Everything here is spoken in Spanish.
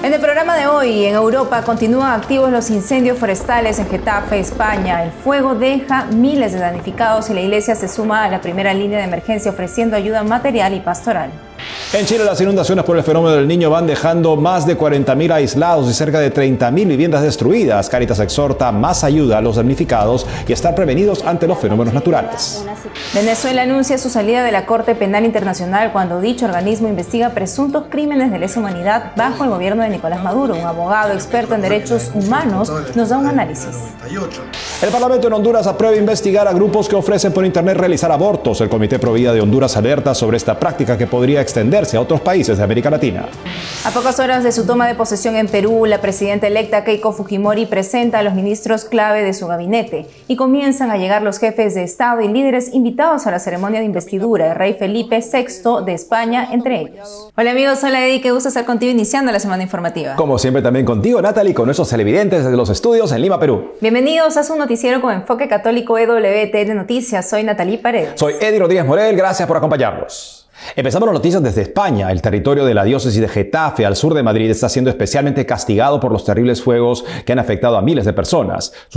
En el programa de hoy, en Europa continúan activos los incendios forestales en Getafe, España. El fuego deja miles de damnificados y la iglesia se suma a la primera línea de emergencia ofreciendo ayuda material y pastoral. En Chile, las inundaciones por el fenómeno del Niño van dejando más de 40.000 aislados y cerca de 30.000 viviendas destruidas. Cáritas exhorta más ayuda a los damnificados y estar prevenidos ante los fenómenos naturales. Venezuela anuncia su salida de la Corte Penal Internacional cuando dicho organismo investiga presuntos crímenes de lesa humanidad bajo el gobierno de Nicolás Maduro. Un abogado experto en derechos humanos nos da un análisis. El Parlamento en Honduras aprueba investigar a grupos que ofrecen por internet realizar abortos. El Comité Provida de Honduras alerta sobre esta práctica que podría extenderse a otros países de América Latina. A pocas horas de su toma de posesión en Perú, la presidenta electa Keiko Fujimori presenta a los ministros clave de su gabinete y comienzan a llegar los jefes de Estado y líderes invitados a la ceremonia de investidura, el rey Felipe VI de España entre ellos. Hola amigos, hola Eddie, qué gusto estar contigo iniciando la semana informativa. Como siempre también contigo, Natalie, con nuestros televidentes desde los estudios en Lima, Perú. Bienvenidos a su noticiero con enfoque católico EWTN Noticias. Soy Natalie Paredes. Soy Eddie Rodríguez Morel, gracias por acompañarnos. Empezamos las noticias desde España. El territorio de la diócesis de Getafe, al sur de Madrid, está siendo especialmente castigado por los terribles fuegos que han afectado a miles de personas.